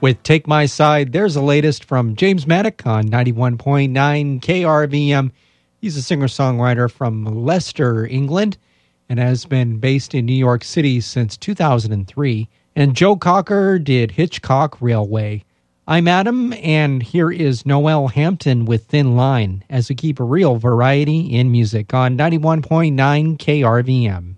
with Take My Side. There's the latest from James Maddock on 91.9 KRVM. He's a singer-songwriter from Leicester, England, and has been based in New York City since 2003. And Joe Cocker did Hitchcock Railway. I'm Adam, and here is Noel Hampton with Thin Line, as we keep a real variety in music on 91.9 KRVM.